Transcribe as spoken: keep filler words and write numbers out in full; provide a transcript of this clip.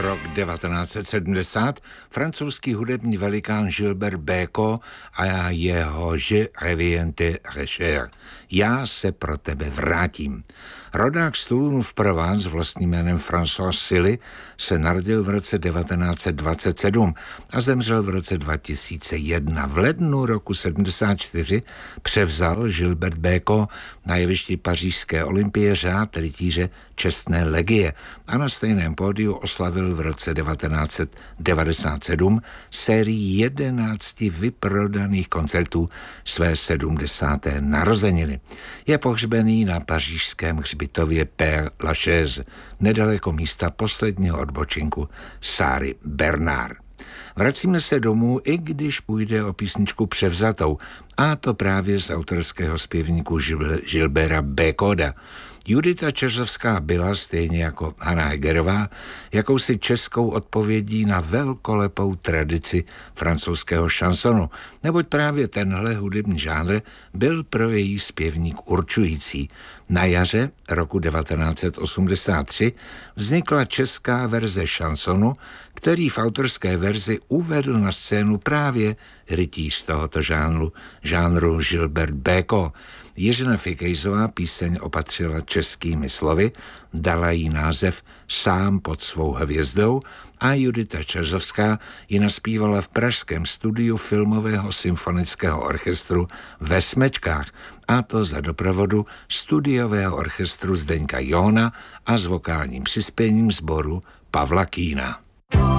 rok devatenáct set sedmdesát, francouzský hudební velikán Gilbert Bécaud a jeho Je reviens te recherche. Já se pro tebe vrátím. Rodák z Toulonu v Provence s vlastním jménem François Silly se narodil v roce devatenáct set dvacet sedm a zemřel v roce dva tisíce jedna. V lednu roku sedmdesát čtyři převzal Gilbert Bécaud na jevišti pařížské olympie řád rytíře čestné legie a na stejném pódiu oslavil v roce devatenáct set devadesát sedm sérii jedenácti vyprodaných koncertů své sedmdesáté narozeniny. Je pohřbený na pařížském hřbitově Père Lachaise, nedaleko místa posledního odbočinku Sary Bernard. Vracíme se domů, i když půjde o písničku převzatou, a to právě z autorského zpěvníku Gil- Gilberta Bécauda. Judita Čeřovská byla, stejně jako Anna Hegerová, jakousi českou odpovědí na velkolepou tradici francouzského šansonu, neboť právě tenhle hudební žánr byl pro její zpěvník určující. Na jaře roku devatenáct set osmdesát tři vznikla česká verze šansonu, který v autorské verzi uvedl na scénu právě rytíř tohoto žánru, žánru Gilbert Bécaud. Jiřina Fikejzová píseň opatřila českými slovy, dala jí název Sám pod svou hvězdou a Judita Čeřovská ji naspívala v pražském studiu Filmového symfonického orchestru ve Smečkách, a to za doprovodu studiového orchestru Zdeňka Jóna a s vokálním přispěním sboru Pavla Kýna.